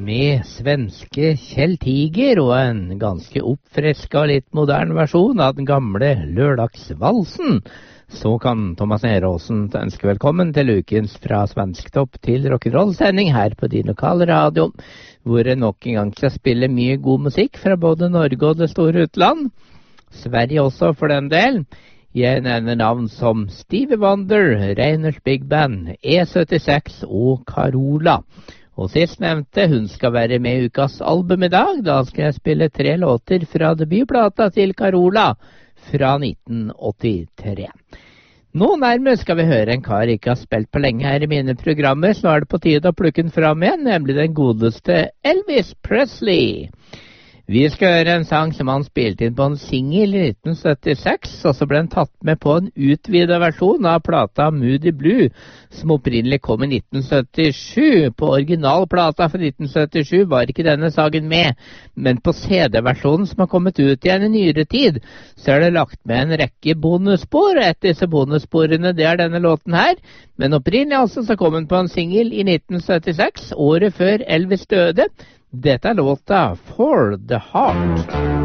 med svenske Kjell Tiger og en ganske oppfriska og litt moderne versjon av den gamle lørdagsvalsen. Så kan Thomas Neråsen ønske velkommen til ukens Fra Svensktopp til rock'n'roll-sending her på din lokale radio, hvor jeg nok en gang skal spille mye god musikk fra både Norge og det store utland. Sverige også, for den del. Jeg nevner navn som Stevie Wonder, Reiners Big Band, E76 og Carola. Og sist nevnte, hun skal være med i ukas album i dag. Da skal jeg spille 3 låter fra debutplata til Carola fra 1983. Nå nærmest skal vi høre en kar jeg ikke har spilt på lenge her i mine programmer. Så er det på tide å plukke den fram igjen, nemlig den godeste Elvis Presley. Vi skal høre en sang som han spilte inn på en single i 1976, og så ble den tatt med på en utvidet versjon av plata Moody Blue, som opprinnelig kom i 1977. På originalplata fra 1977 var ikke denne sangen med, men på CD-versjonen som har kommet ut igjen i nyere tid, så er det lagt med en rekke bonusspor, og et av disse bonussporene, det er denne låten her. Men opprinnelig altså så kom den på en single i 1976, året før Elvis døde. Dette er låta For the Heart.